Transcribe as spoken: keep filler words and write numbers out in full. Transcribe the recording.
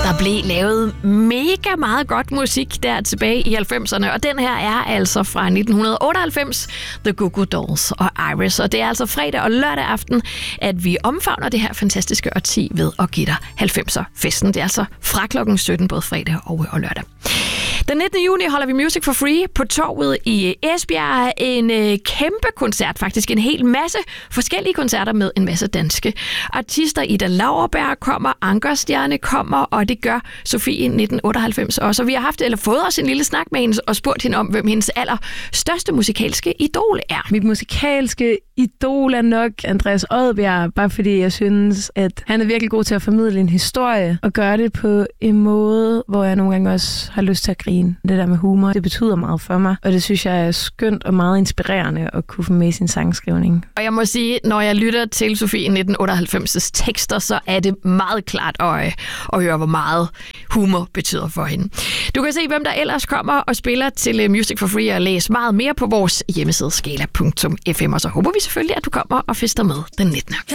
Der blev lavet mega meget godt musik der tilbage i halvfemserne, og den her er altså fra nitten otteoghalvfems, The Goo Goo Dolls og Iris. Og det er altså fredag og lørdag aften, at vi omfavner det her fantastiske årti ved at give dig halvfemser-festen. Det er altså fra klokken sytten, både fredag og, og lørdag. Den nittende juni holder vi Music for Free på Torvet i Esbjerg. En øh, kæmpe koncert, faktisk en hel masse forskellige koncerter med en masse danske artister. Ida Lauerberg kommer, Ankerstjerne kommer, og det gør Sofie nitten otteoghalvfems også. Og vi har haft eller fået os en lille snak med hende og spurgt hende om, hvem hendes allerstørste musikalske idol er. Mit musikalske idol er nok Andreas Odbjerg, bare fordi jeg synes, at han er virkelig god til at formidle en historie og gøre det på en måde, hvor jeg nogle gange også har lyst til at grine. Det der med humor, det betyder meget for mig, og det synes jeg er skønt og meget inspirerende at kunne få med i sin sangskrivning. Og jeg må sige, når jeg lytter til Sofie nitten otteoghalvfems' tekster, så er det meget klart at, at høre, hvor meget humor betyder for hende. Du kan se, hvem der ellers kommer og spiller til Music for Free og læse meget mere på vores hjemmeside skala punktum f m, og så håber vi selvfølgelig, at du kommer og fester med den nittende